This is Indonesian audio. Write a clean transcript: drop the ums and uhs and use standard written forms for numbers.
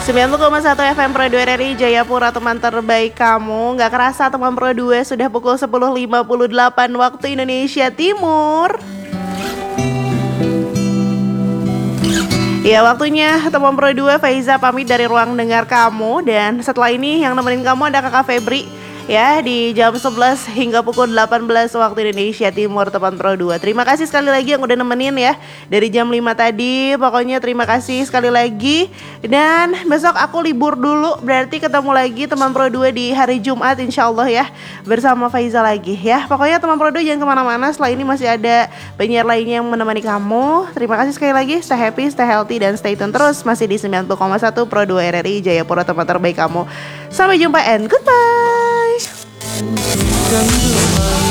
90,1 FM Pro 2 RRI Jayapura, teman terbaik kamu. Gak kerasa teman Pro 2 sudah pukul 10.58 waktu Indonesia Timur. Ya, waktunya teman Pro 2 Faiza pamit dari ruang dengar kamu. Dan setelah ini yang nemenin kamu ada Kakak Febri ya di jam 11 hingga pukul 18 waktu Indonesia Timur, teman Pro 2. Terima kasih sekali lagi yang udah nemenin ya dari jam 5 tadi. Pokoknya terima kasih sekali lagi. Dan besok aku libur dulu, berarti ketemu lagi teman Pro 2 di hari Jumat insya Allah ya, bersama Faiza lagi ya. Pokoknya teman Pro 2 jangan kemana-mana, setelah ini masih ada penyiar lainnya yang menemani kamu. Terima kasih sekali lagi, stay happy, stay healthy, dan stay tune terus masih di 90,1 Pro 2 RRI Jayapura, teman terbaik kamu. Sampai jumpa and goodbye.